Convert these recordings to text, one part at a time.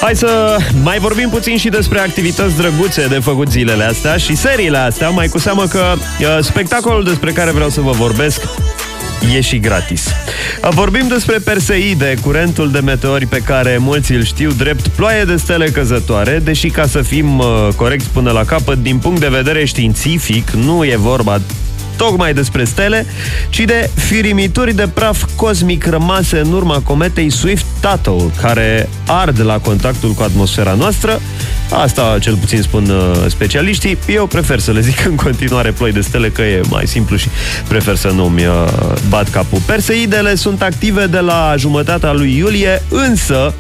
Hai să mai vorbim puțin și despre activități drăguțe de făcut zilele astea și seriile astea, mai cu seamă că spectacolul despre care vreau să vă vorbesc e și gratis. Vorbim despre Perseide, curentul de meteori pe care mulți îl știu drept ploaie de stele căzătoare, deși, ca să fim corecți până la capăt, din punct de vedere științific, nu e vorba tocmai despre stele, ci de firimituri de praf cosmic rămase în urma cometei Swift-Tuttle, care ard la contactul cu atmosfera noastră. Asta cel puțin spun specialiștii. Eu prefer să le zic în continuare ploi de stele, că e mai simplu și prefer să nu-mi bat capul. Perseidele sunt active de la jumătatea lui iulie, însă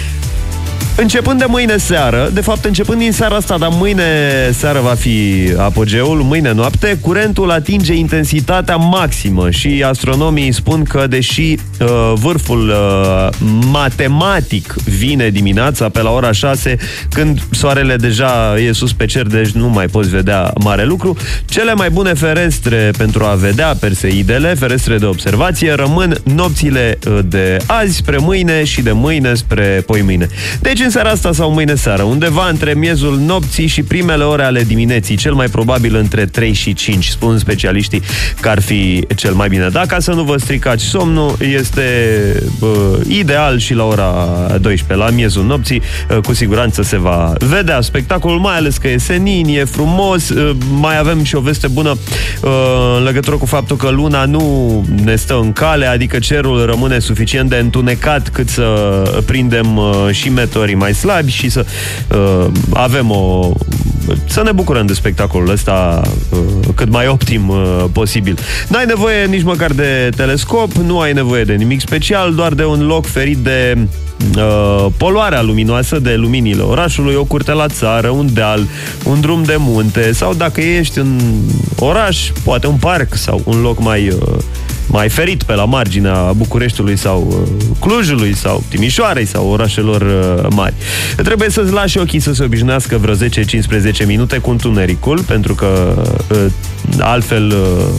începând de mâine seară, de fapt începând din seara asta, dar mâine seară va fi apogeul, mâine noapte, curentul atinge intensitatea maximă și astronomii spun că, deși vârful matematic vine dimineața pe la ora 6, când soarele deja e sus pe cer, deci nu mai poți vedea mare lucru, cele mai bune ferestre pentru a vedea Perseidele, ferestre de observație, rămân nopțile de azi spre mâine și de mâine spre poimâine. Deci în seara asta sau mâine seară, undeva între miezul nopții și primele ore ale dimineții, cel mai probabil între 3 și 5, spun specialiștii că ar fi cel mai bine. Dacă să nu vă stricați somnul, este ideal și la ora 12, la miezul nopții, cu siguranță se va vedea spectacolul, mai ales că e senin, e frumos. Mai avem și o veste bună în legătură cu faptul că luna nu ne stă în cale, adică cerul rămâne suficient de întunecat cât să prindem și meteorii mai slabi și să avem să ne bucurăm de spectacolul ăsta cât mai optim posibil. N-ai nevoie nici măcar de telescop, nu ai nevoie de nimic special, doar de un loc ferit de poluarea luminoasă, de luminile orașului, o curte la țară, un deal, un drum de munte, sau dacă ești în oraș, poate un parc sau un loc mai ferit pe la marginea Bucureștiului sau Clujului sau Timișoarei sau orașelor mari. Trebuie să-ți lași ochii să se obișnuiască vreo 10-15 minute cu întunericul, pentru că altfel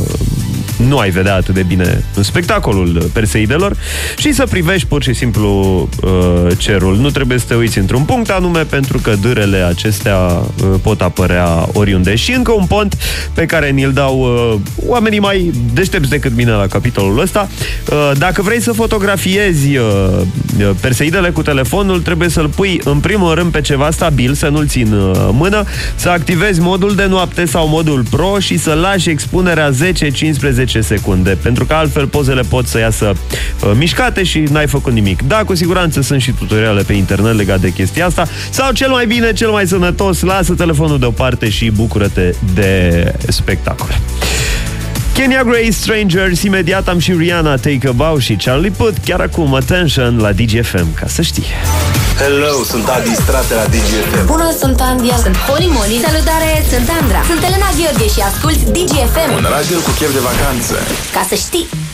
nu ai vedea atât de bine în spectacolul Perseidelor, și să privești pur și simplu cerul. Nu trebuie să te uiți într-un punct anume, pentru că dârele acestea pot apărea oriunde. Și încă un pont pe care ni-l dau oamenii mai deștepți decât mine la capitolul ăsta. Dacă vrei să fotografiezi Perseidele cu telefonul, trebuie să-l pui în primul rând pe ceva stabil, să nu-l ții în mână, să activezi modul de noapte sau modul pro și să lași expunerea 10-15 secunde, pentru că altfel pozele pot să iasă mișcate și n-ai făcut nimic. Da, cu siguranță sunt și tutoriale pe internet legate de chestia asta, sau cel mai bine, cel mai sănătos, lasă telefonul deoparte și bucură-te de spectacol. Kenya Gray, Strangers, imediat am și Rihanna, Take a Bow și Charlie Puth, chiar acum Attention la DGFM, ca să știi. Hello, sunt Adi Strate la DGFM. Bună, sunt Andia, sunt Holly Molly. Salutare, sunt Andra. Sunt Elena Gheorghe și asculti DGFM. Un radio cu chef de vacanță. Ca să știi.